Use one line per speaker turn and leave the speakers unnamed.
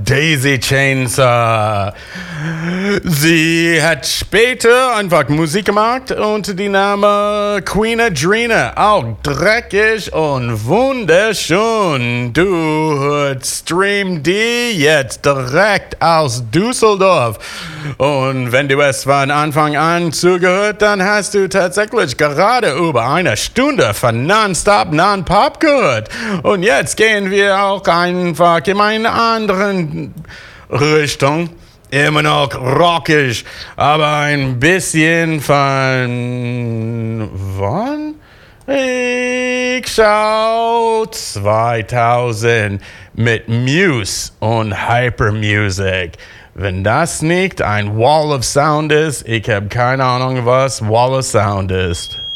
Daisy Chainsaw. Sie hat später einfach Musik gemacht unter dem Namen Queen Adrena. Auch dreckig und wunderschön. Du stream die jetzt direkt aus Düsseldorf. Und wenn du es von Anfang an zugehört, dann hast du tatsächlich gerade über eine Stunde von Nonstop Non-Pop gehört. Und jetzt gehen wir auch einfach in eine andere Richtung. Immer noch rockig, aber ein bisschen von wann? Ich schau 2000 mit Muse und Hypermusic. Wenn das nicht ein Wall of Sound ist, ich habe keine Ahnung, was Wall of Sound ist.